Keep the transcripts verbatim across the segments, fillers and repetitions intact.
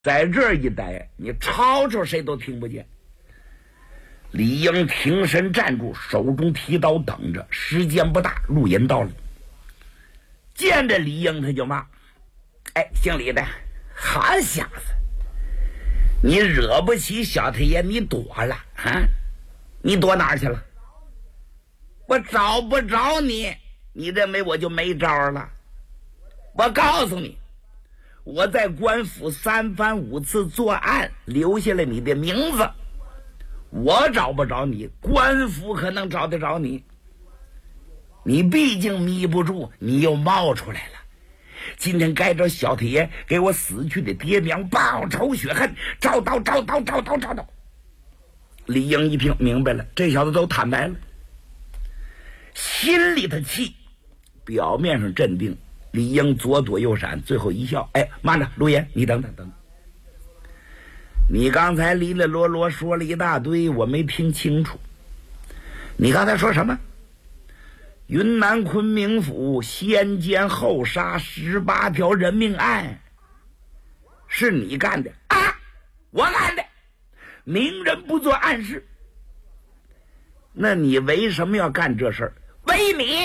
在这儿一待，你吵吵谁都听不见。李英挺身站住，手中提刀等着。时间不大，陆隐到了，见着李英他就骂：“哎，姓李的，好小子，你惹不起小太爷，你躲了啊？你躲哪儿去了？我找不着你，你认为我就没招了？我告诉你，我在官府三番五次作案，留下了你的名字。我找不着你，官府可能找得着你。你毕竟迷不住，你又冒出来了。今天该找小太爷给我死去的爹娘报仇雪恨，找到找到找到找到。”李英一听明白了，这小子都坦白了，心里的气，表面上镇定。李英左躲右闪，最后一笑：“哎，慢着，陆言，你等等等等，你刚才哩哩啰啰说了一大堆，我没听清楚。你刚才说什么？云南昆明府先奸后杀十八条人命案，是你干的啊？我干的，明人不做暗事。那你为什么要干这事儿？为你。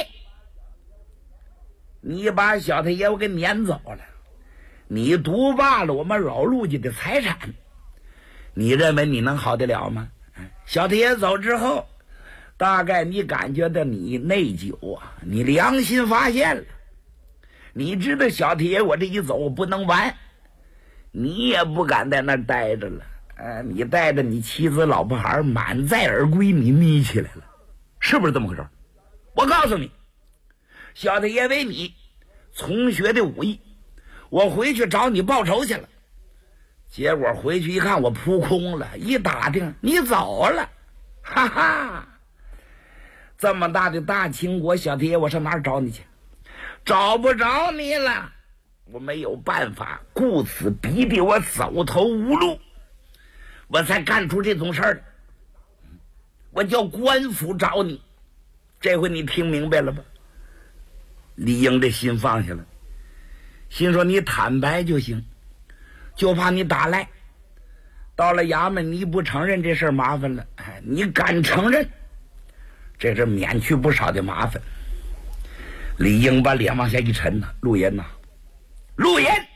你把小太爷我给撵走了，你独霸了我们老陆家的财产，你认为你能好得了吗？小太爷走之后，大概你感觉到你内疚啊，你良心发现了，你知道小太爷我这一走我不能完，你也不敢在那儿待着了。呃，你带着你妻子老婆孩满载而归，你眯起来了，是不是这么回事？我告诉你，小太爷为你从学的武艺，我回去找你报仇去了，结果回去一看我扑空了，一打听你走了，哈哈，这么大的大清国，小太爷我上哪儿找你去？找不着你了，我没有办法，故此逼得我走投无路，我才干出这种事儿。我叫官府找你，这回你听明白了吧？李英这心放下了，心说你坦白就行，就怕你打赖，到了衙门你不承认这事儿麻烦了，你敢承认，这是免去不少的麻烦。李英把脸往下一沉呐，陆言呐，陆言，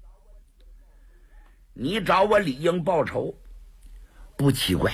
你找我李英报仇不奇怪，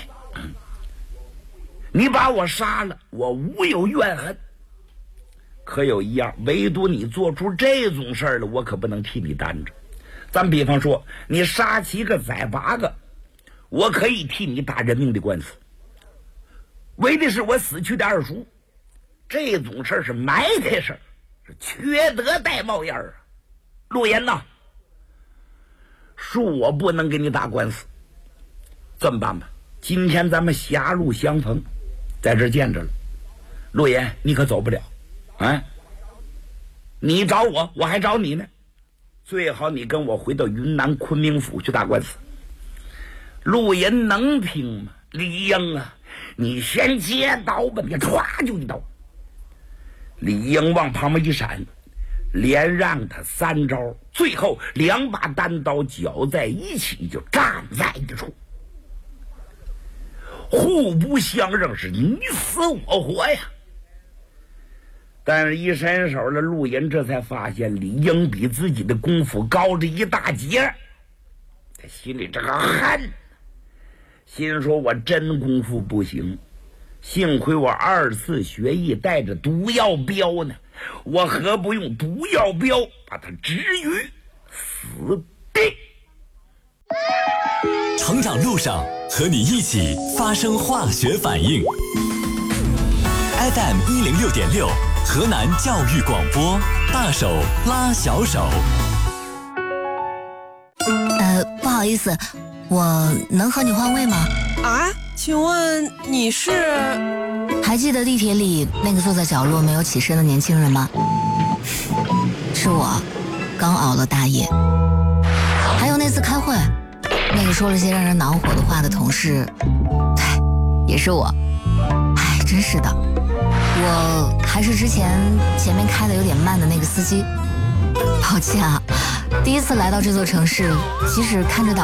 你把我杀了，我无有怨恨。可有一样，唯独你做出这种事儿了，我可不能替你担着。咱比方说，你杀七个宰八个，我可以替你打人命的官司，为的是我死去的二叔。这种事儿是埋汰事儿，是缺德带冒烟儿啊！陆言呐，恕我不能给你打官司。这么办吧，今天咱们狭路相逢，在这儿见着了。陆言，你可走不了啊！你找我，我还找你呢。最好你跟我回到云南昆明府去打官司。陆言能听吗？李英啊，你先接刀吧，你歘就一刀。李英往旁边一闪，连让他三招，最后两把单刀搅在一起，就站在一处，互不相让，是你死我活呀。但是一伸手了，陆言这才发现李英比自己的功夫高着一大截，他心里这个恨，心说我真功夫不行，幸亏我二次学艺带着毒药镖呢，我何不用毒药镖把他置于死地。 成长路上和你一起发生化学反应。 F M 一零六点六，河南教育广播，大手拉小手。 呃，不好意思，我能和你换位吗？ 啊，请问你是？ 还记得地铁里那个坐在角落没有起身的年轻人吗？是我，刚熬了大夜。还有那次开会，那个说了些让人恼火的话的同事，唉，也是我。唉，真是的，我还是之前前面开的有点慢的那个司机。抱歉啊， 第一次来到这座城市，即使看着导